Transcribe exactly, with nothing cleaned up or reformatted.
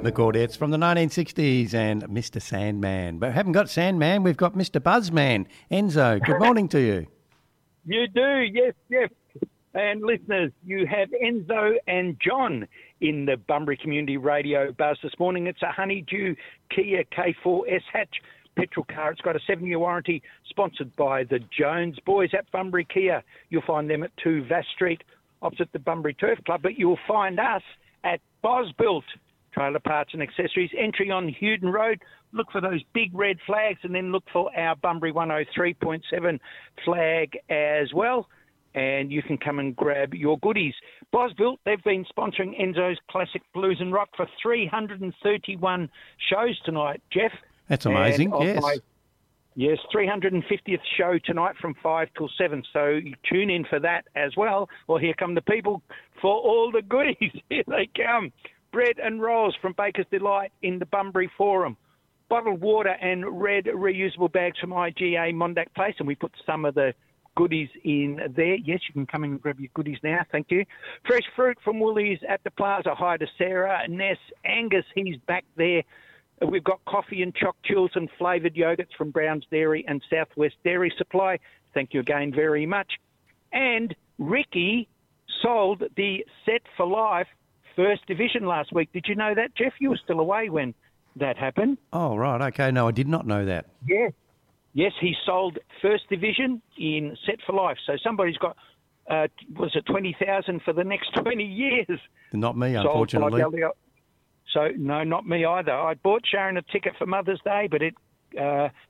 The Chordettes from the nineteen sixties and Mister Sandman. But we haven't got Sandman, we've got Mister Buzzman. Enzo, good morning to you. You do, yes, yes. And listeners, you have Enzo and John in the Bunbury Community Radio buzz this morning. It's a Honeydew Kia K four S hatch petrol car. It's got a seven-year warranty, sponsored by the Jones boys at Bunbury Kia. You'll find them at two Vass Street, opposite the Bunbury Turf Club, but you'll find us at Bosbuilt Trailer Parts and Accessories, entry on Hewden Road. Look for those big red flags and then look for our Bunbury one oh three point seven flag as well. And you can come and grab your goodies. Bosbuilt, they've been sponsoring Enzo's Classic Blues and Rock for three hundred thirty-one shows tonight, Jeff. That's amazing, yes. My, yes, three hundred fiftieth show tonight from five till seven. So you tune in for that as well. Well, here come the people for all the goodies. Here they come. Bread and rolls from Baker's Delight in the Bunbury Forum. Bottled water and red reusable bags from I G A Mondack Place. And we put some of the goodies in there. Yes, you can come in and grab your goodies now. Thank you. Fresh fruit from Woolies at the Plaza. Hi to Sarah, Ness, Angus. He's back there. We've got coffee and choc chills and flavoured yogurts from Brown's Dairy and Southwest Dairy Supply. Thank you again very much. And Ricky sold the Set for Life First Division last week. Did you know that, Jeff? You were still away when that happened. Oh, right. Okay. No, I did not know that. Yeah. Yes, he sold First Division in Set for Life. So somebody's got, uh, was it twenty thousand for the next twenty years? Not me, unfortunately. So, no, not me either. I bought Sharon a ticket for Mother's Day, but it uh,